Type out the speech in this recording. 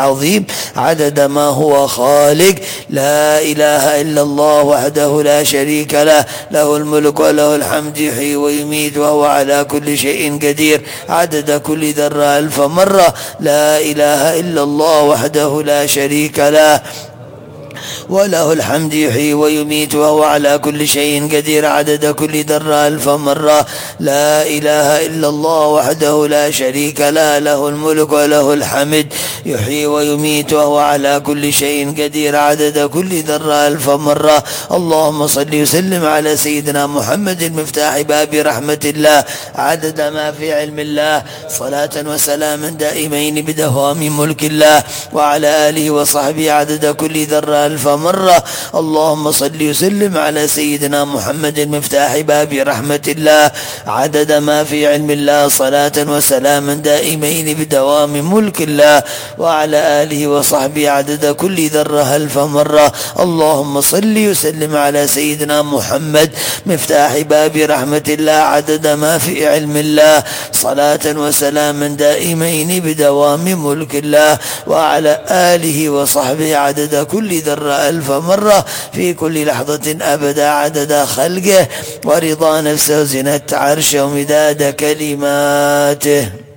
عظيم عدد ما هو خالق. لا إله إلا الله وحده لا شريك له، له الملك وله الحمد يحيي ويميت وهو على كل شيء قدير عدد كل ذرة 1000 مرة. لا إله إلا الله وحده لا شريك له، وله الحمد يحيي ويميت وهو على كل شيء قدير عدد كل ذرة 1000 مرة. لا إله إلا الله وحده لا شريك له، له الملك وله الحمد يحيي ويميت وهو على كل شيء قدير عدد كل ذرة 1000 مرة. اللهم صل وسلم على سيدنا محمد مفتاح باب رحمة الله عدد ما في علم الله، صلاة وسلاما دائمين بدوام ملك الله، وعلى آله وصحبه عدد كل ذرة 1000 مرة. اللهم صل وسلم على سيدنا محمد مفتاح باب رحمة الله عدد ما في علم الله، صلاة وسلاما دائمين بدوام ملك الله، وعلى آله وصحبه عدد كل ذرة 1000 مرة. اللهم صل وسلم على سيدنا محمد مفتاح باب رحمة الله عدد ما في علم الله، صلاة وسلاما دائمين بدوام ملك الله، وعلى آله وصحبه عدد كل ذرة 1000 مرة في كل لحظة أبدا عدد خلقه ورضا نفسه وزنة عرشه ومداد كلماته.